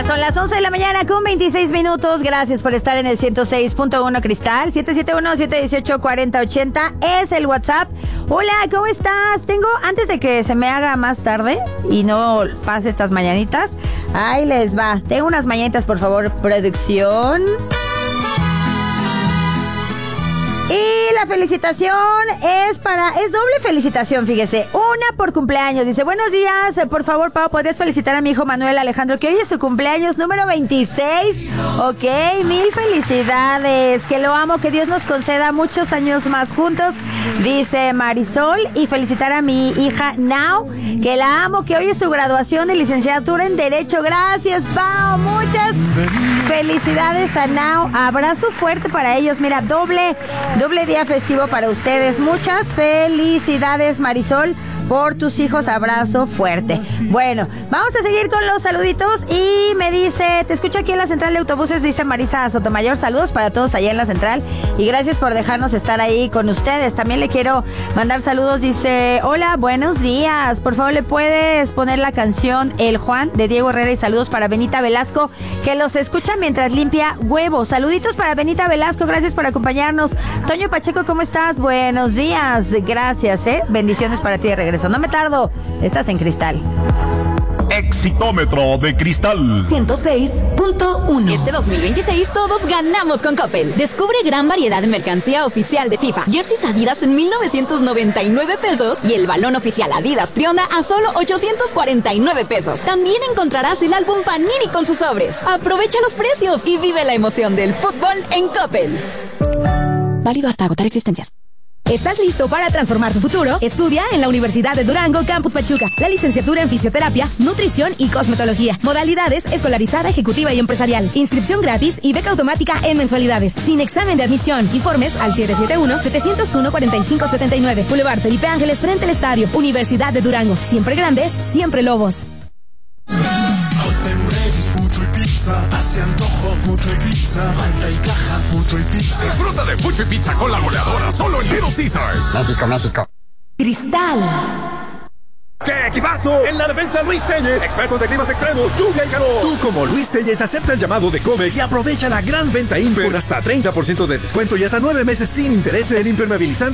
Ya son las 11 de la mañana con 26 minutos. Gracias por estar en el 106.1 Cristal. 771-718-4080 es el WhatsApp. Hola, ¿cómo estás? Antes de que se me haga más tarde y no pase estas mañanitas, ahí les va. Tengo unas mañanitas, por favor, producción. Y la felicitación es doble felicitación, fíjese. Una por cumpleaños. Dice, buenos días, por favor, Pau, ¿podrías felicitar a mi hijo Manuel Alejandro, que hoy es su cumpleaños número 26? Ok, mil felicidades. Que lo amo, que Dios nos conceda muchos años más juntos, dice Marisol. Y felicitar a mi hija Now, que la amo, que hoy es su graduación de licenciatura en Derecho. Gracias, Pau. Muchas felicidades a Now. Abrazo fuerte para ellos. Mira, doble día festivo para ustedes. Muchas felicidades, Marisol, por tus hijos. Abrazo fuerte. Bueno, vamos a seguir con los saluditos. Y me dice, te escucho aquí en la central de autobuses, dice Marisa Sotomayor. Saludos para todos allá en la central y gracias por dejarnos estar ahí con ustedes. También le quiero mandar saludos. Dice, hola, buenos días. Por favor, ¿le puedes poner la canción El Juan de Diego Herrera? Y saludos para Benita Velasco, que los escucha mientras limpia huevos. Saluditos para Benita Velasco, gracias por acompañarnos. Toño Pacheco, ¿cómo estás? Buenos días, gracias, bendiciones para ti de regreso. No me tardo, estás en Cristal. Exitómetro de Cristal 106.1. Este 2026 todos ganamos con Coppel. Descubre gran variedad de mercancía oficial de FIFA. Jerseys Adidas en 1,999 pesos y el balón oficial Adidas Trionda a solo 849 pesos. También encontrarás el álbum Panini con sus sobres. Aprovecha los precios y vive la emoción del fútbol en Coppel. Válido hasta agotar existencias. ¿Estás listo para transformar tu futuro? Estudia en la Universidad de Durango, Campus Pachuca, la licenciatura en Fisioterapia, Nutrición y Cosmetología. Modalidades escolarizada, ejecutiva y empresarial. Inscripción gratis y beca automática en mensualidades. Sin examen de admisión. Informes al 771-701-4579. Boulevard Felipe Ángeles, frente al estadio. Universidad de Durango. Siempre grandes, siempre lobos. Hace antojo, mucho y pizza. Falta y caja, mucho y pizza. Disfruta de mucho y pizza con la goleadora solo en Little Caesars. México, México. Cristal. ¡Qué equipazo! En la defensa, Luis Telles, expertos de climas extremos, lluvia y calor. Tú, como Luis Telles, acepta el llamado de Comex y aprovecha la gran venta Imper con hasta 30% de descuento y hasta 9 meses sin intereses. El impermeabilizante